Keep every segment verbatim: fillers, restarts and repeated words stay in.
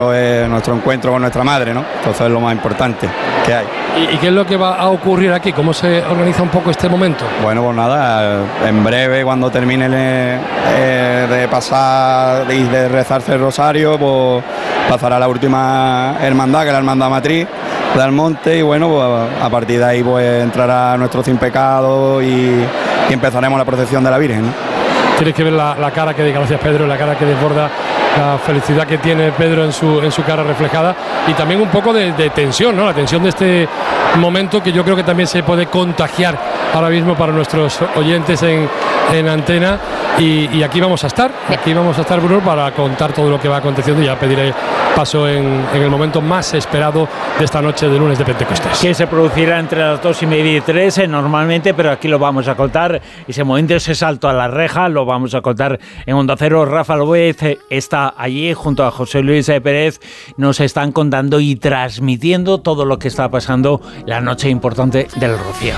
Es nuestro encuentro con nuestra madre, ¿no? Entonces es lo más importante que hay. ¿Y, y qué es lo que va a ocurrir aquí? ¿Cómo se organiza un poco este momento? Bueno, pues nada, en breve, cuando termine eh, de pasar y de rezarse el rosario, pues pasará la última hermandad, que es la hermandad matriz de Almonte, y bueno, pues a partir de ahí pues entrará nuestro sin pecado y, y empezaremos la procesión de la Virgen, ¿no? Tienes que ver la, la cara que, gracias Pedro, la cara que desborda la felicidad que tiene Pedro en su, en su cara reflejada, y también un poco de, de tensión, ¿no? La tensión de este momento, que yo creo que también se puede contagiar ahora mismo para nuestros oyentes en, en antena, y, y aquí vamos a estar, aquí vamos a estar, Bruno, para contar todo lo que va aconteciendo, y ya pediré paso en, en el momento más esperado de esta noche de lunes de Pentecostés. Que se producirá entre las dos y media y tres eh, normalmente, pero aquí lo vamos a contar, ese momento, ese salto a la reja, lo vamos a contar en Onda Cero. Rafa López eh, está allí junto a José Luis Pérez, nos están contando y transmitiendo todo lo que está pasando la noche importante del Rocío.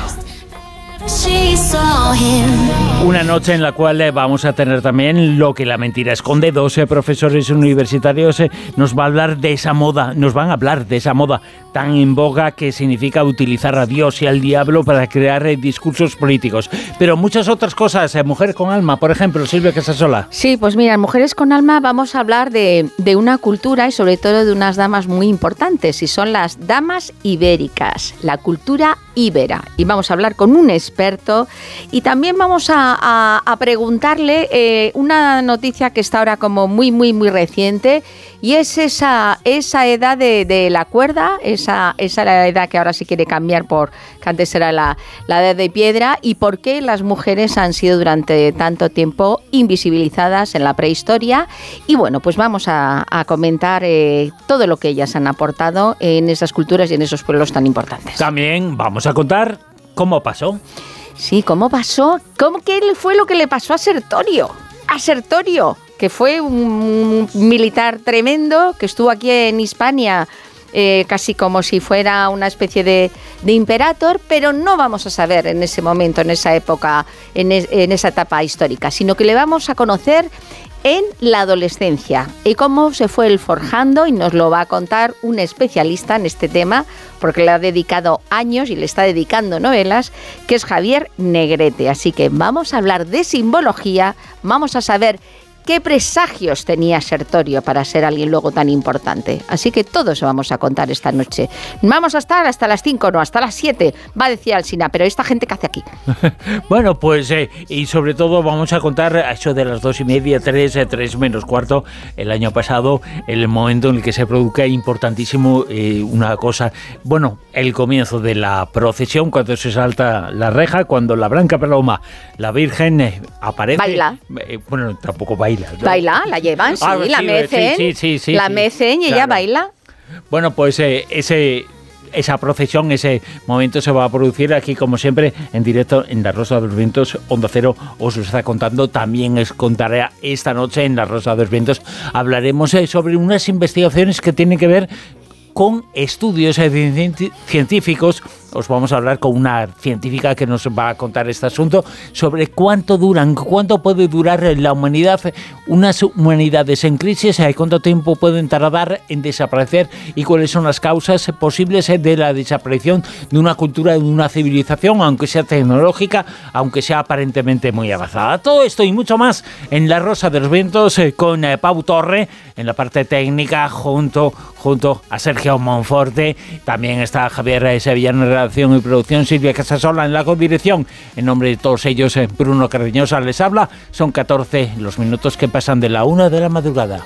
Una noche en la cual vamos a tener también lo que la mentira esconde. Dos eh, profesores universitarios eh, nos va a hablar de esa moda, nos van a hablar de esa moda tan en boga que significa utilizar a Dios y al diablo para crear eh, discursos políticos. Pero muchas otras cosas, eh, Mujer con Alma, por ejemplo, Silvia Casasola. Sí, pues mira, en Mujeres con Alma vamos a hablar de, de una cultura y sobre todo de unas damas muy importantes, y son las damas ibéricas, la cultura íbera. Y vamos a hablar con un experto, y también vamos a, a, a preguntarle eh, una noticia que está ahora como muy, muy, muy reciente, y es esa, esa edad de, de la cuerda, esa, esa la edad que ahora sí quiere cambiar, por que antes era la, la edad de piedra, y por qué las mujeres han sido durante tanto tiempo invisibilizadas en la prehistoria. Y bueno, pues vamos a, a comentar eh, todo lo que ellas han aportado en esas culturas y en esos pueblos tan importantes. También vamos a contar cómo pasó. Sí, ¿cómo pasó? ¿Cómo que fue lo que le pasó a Sertorio? A Sertorio, que fue un militar tremendo, que estuvo aquí en Hispania eh, casi como si fuera una especie de, de imperator, pero no vamos a saber en ese momento, en esa época, en, es, en esa etapa histórica, sino que le vamos a conocer en la adolescencia y cómo se fue él forjando, y nos lo va a contar un especialista en este tema, porque le ha dedicado años y le está dedicando novelas, que es Javier Negrete. Así que vamos a hablar de simbología, vamos a saber qué presagios tenía Sertorio para ser alguien luego tan importante. Así que todo eso vamos a contar esta noche. Vamos a estar hasta las cinco, no, hasta las siete, va a decir Alsina, pero esta gente que hace aquí. Bueno, pues, eh, y sobre todo vamos a contar a eso de las dos y media, tres, eh, tres menos cuarto, el año pasado, el momento en el que se produce importantísimo eh, una cosa, bueno, el comienzo de la procesión, cuando se salta la reja, cuando la Blanca Paloma, la Virgen, eh, aparece. Baila. Eh, bueno, tampoco baila. ¿No? Baila, la llevan, sí, ah, la sí, mecen, sí, sí, sí, la sí, mecen y claro. Ella baila. Bueno, pues eh, ese, esa procesión, ese momento se va a producir aquí, como siempre, en directo en La Rosa de los Vientos. Onda Cero os lo está contando, también os contaré esta noche en La Rosa de los Vientos. Hablaremos eh, sobre unas investigaciones que tienen que ver con estudios científicos. Os vamos a hablar con una científica que nos va a contar este asunto sobre cuánto duran, cuánto puede durar la humanidad, unas humanidades en crisis, cuánto tiempo pueden tardar en desaparecer y cuáles son las causas posibles de la desaparición de una cultura, de una civilización, aunque sea tecnológica, aunque sea aparentemente muy avanzada. Todo esto y mucho más en La Rosa de los Vientos con Pau Torre en la parte técnica, junto, junto a Sergio Monforte. También está Javier Sevillano en redacción y producción, Silvia Casasola en la codirección. En nombre de todos ellos, Bruno Cardeñosa les habla. Son catorce los minutos que pasan de la una de la madrugada.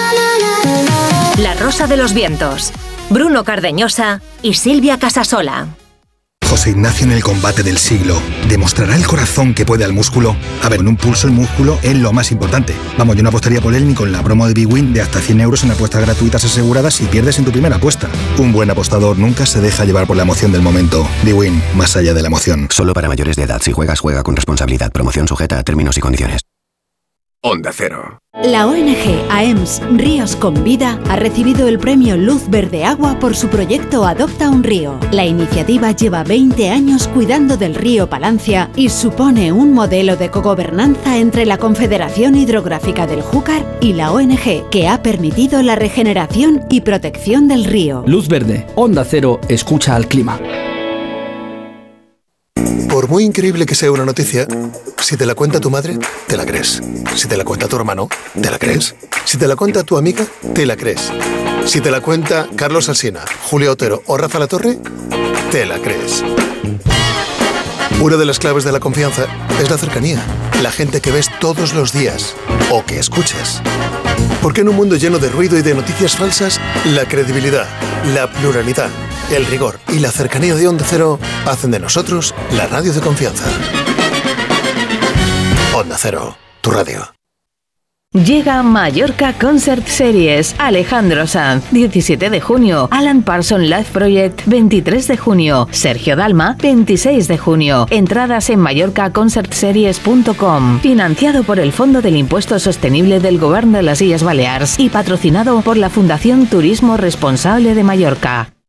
La Rosa de los Vientos, Bruno Cardeñosa y Silvia Casasola. José Ignacio en el combate del siglo. ¿Demostrará el corazón que puede al músculo? A ver, en un pulso el músculo es lo más importante. Vamos, yo no apostaría por él ni con la promo de BWin de hasta cien euros en apuestas gratuitas aseguradas si pierdes en tu primera apuesta. Un buen apostador nunca se deja llevar por la emoción del momento. BWin, más allá de la emoción. Solo para mayores de edad. Si juegas, juega con responsabilidad. Promoción sujeta a términos y condiciones. Onda Cero. La O N G A E M S Ríos con Vida ha recibido el premio Luz Verde Agua por su proyecto Adopta un Río. La iniciativa lleva veinte años cuidando del río Palancia y supone un modelo de cogobernanza entre la Confederación Hidrográfica del Júcar y la O N G, que ha permitido la regeneración y protección del río. Luz Verde, Onda Cero, escucha al clima. Por muy increíble que sea una noticia, si te la cuenta tu madre, te la crees. Si te la cuenta tu hermano, te la crees. Si te la cuenta tu amiga, te la crees. Si te la cuenta Carlos Alsina, Julio Otero o Rafa Latorre, te la crees. Una de las claves de la confianza es la cercanía, la gente que ves todos los días o que escuchas. Porque en un mundo lleno de ruido y de noticias falsas, la credibilidad, la pluralidad, el rigor y la cercanía de Onda Cero hacen de nosotros la radio de confianza. Onda Cero, tu radio. Llega Mallorca Concert Series. Alejandro Sanz, diecisiete de junio. Alan Parsons Live Project, veintitrés de junio. Sergio Dalma, veintiséis de junio. Entradas en mallorca concert series punto com. Financiado por el Fondo del Impuesto Sostenible del Gobierno de las Illes Balears y patrocinado por la Fundación Turismo Responsable de Mallorca.